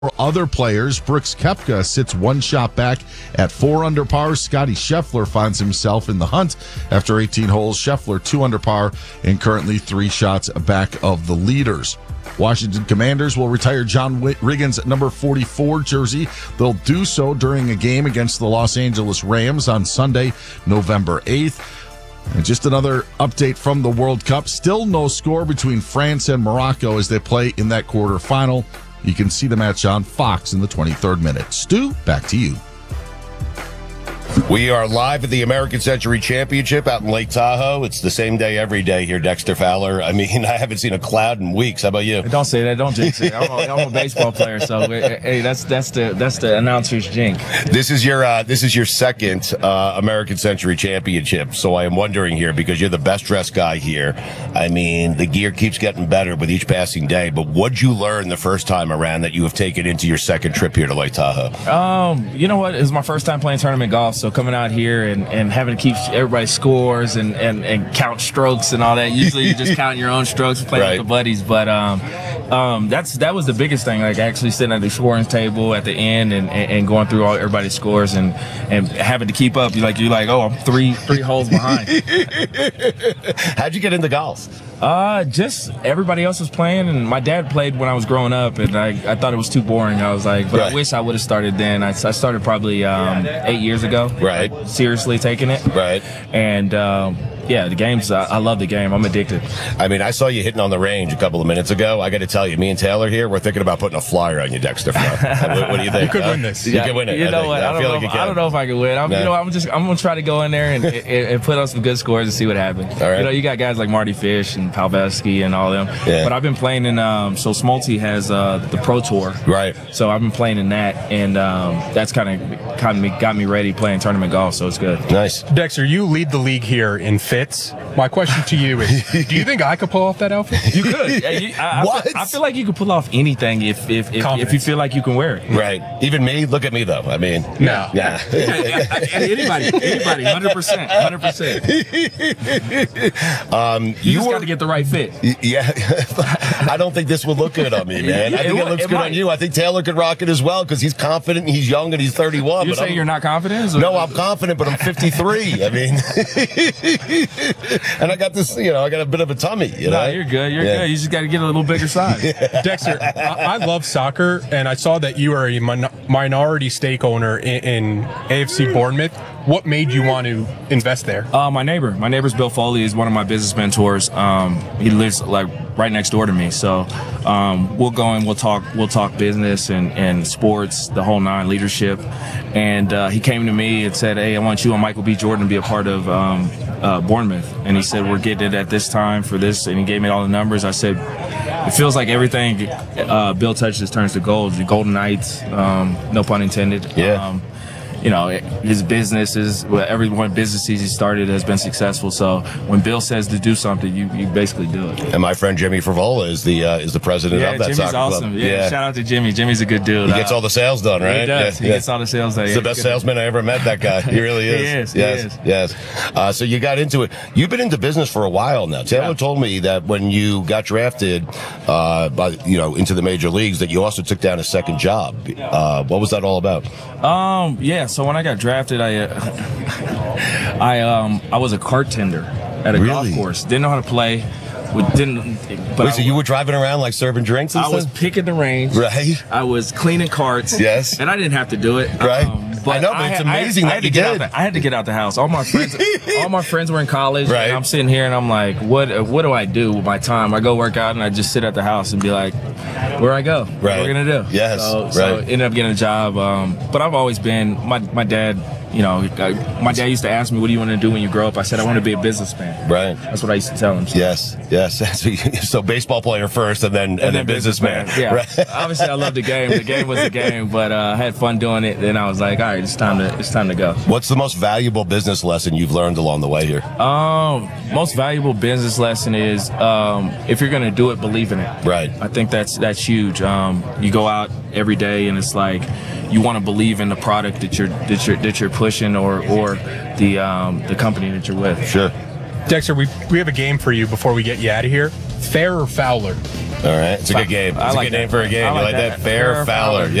For other players, Brooks Koepka sits one shot back at 4 under par. Scotty Scheffler finds himself in the hunt after 18 holes. Scheffler 2 under par and currently 3 shots back of the leaders. Washington Commanders will retire John Riggins' number 44 jersey. They'll do so during a game against the Los Angeles Rams on Sunday, November 8th. And just another update from the World Cup. Still no score between France and Morocco as they play in that quarterfinal. You can see the match on Fox in the 23rd minute. Stu, back to you. We are live at the American Century Championship out in Lake Tahoe. It's the same day every day here, Dexter Fowler. I mean, I haven't seen a cloud in weeks. How about you? Don't say that. Don't jinx it. I'm a baseball player, so hey, that's the announcer's jinx. This is your second American Century Championship. So I am wondering here, because you're the best dressed guy here. I mean, the gear keeps getting better with each passing day. But what'd you learn the first time around that you have taken into your second trip here to Lake Tahoe? You know what? It was my first time playing tournament golf. So coming out here and having to keep everybody's scores and count strokes and all that. Usually you just count your own strokes playing with the buddies. But that was the biggest thing. Like actually sitting at the scoring table at the end and going through all everybody's scores and having to keep up. You're like, oh, I'm three holes behind. How'd you get into golf? Just everybody else was playing, and my dad played when I was growing up, and I thought it was too boring. I was like, but I wish I would have started then. I started probably 8 years ago. Right. Seriously taking it. Right. And yeah, the games, I love the game. I'm addicted. I mean, I saw you hitting on the range a couple of minutes ago. I got to tell you, me and Taylor here, we're thinking about putting a flyer on you, Dexter. What do you think? You could win this. You could win it. You know what? I don't know if I can win. I'm gonna try to go in there and put on some good scores and see what happens. All right. You know, you got guys like Marty Fish and Palveski and all them. Yeah. But I've been playing in so Smolty has the Pro Tour. Right. So I've been playing in that, and that's kind of got me ready playing tournament golf. So it's good. Nice. Dexter, you lead the league here in fits. My question to you is, do you think I could pull off that outfit? You could. I feel like you could pull off anything if you feel like you can wear it. Right. Even me. Look at me though. I mean, no. Yeah. Anybody, 100%. You just got to get the right fit. Yeah. I don't think this would look good on me, man. I think it looks good on you. I think Taylor could rock it as well because he's confident, he's young, and he's 31. You're saying you're not confident? No, I'm confident, but I'm 53. I mean, and I got this, I got a bit of a tummy. No, you're good. You're good. You just got to get a little bigger size. Dexter, I love soccer, and I saw that you are a minority stake owner in AFC Bournemouth. What made you want to invest there? My neighbor's Bill Foley is one of my business mentors. He lives like right next door to me, so we'll go and we'll talk business and sports, the whole nine, leadership. And he came to me and said, "Hey, I want you and Michael B. Jordan to be a part of Bournemouth." And he said, "We're getting it at this time for this," and he gave me all the numbers. I said, "It feels like everything Bill touches turns to gold. The Golden Knights, no pun intended." Yeah. His businesses, every one business he started has been successful. So when Bill says to do something, you basically do it. And my friend Jimmy Favola is the president of that Jimmy's soccer awesome. club. Yeah, shout out to Jimmy. Jimmy's a good dude. He gets all the sales done, right? He does. He gets all the sales done. He's the best salesman I ever met. That guy. He really is. He is. Yes. So you got into it. You've been into business for a while now. Taylor told me that when you got drafted, into the major leagues, that you also took down a second job. What was that all about? So when I got drafted, I was a cart tender at a golf course. Didn't know how to play. So you were driving around like serving drinks and stuff? I was picking the range. Right. I was cleaning carts. Yes. And I do have to do it. Right. But it's amazing that you did. I had to get out the house. All my friends were in college. Right. And I'm sitting here and I'm like, what do I do with my time? I go work out and I just sit at the house and be like, where I go? Right. What are we gonna do? Yes. So ended up getting a job. But I've always been my dad. My dad used to ask me, "What do you want to do when you grow up?" I said, "I want to be a businessman." Right. That's what I used to tell him. So. Yes. So baseball player first, and then businessman. Yeah. Right. Obviously, I loved the game. The game was the game, but I had fun doing it. Then I was like, all right, it's time to go. What's the most valuable business lesson you've learned along the way here? Most valuable business lesson is if you're gonna do it, believe in it. Right. I think that's huge. You go out every day, and it's like you want to believe in the product that you're pushing or the company that you're with. Sure. Dexter, we have a game for you before we get you out of here. Fair or Fowler? All right, it's a good game. It's a good name for a game. You like that? Fair Fowler.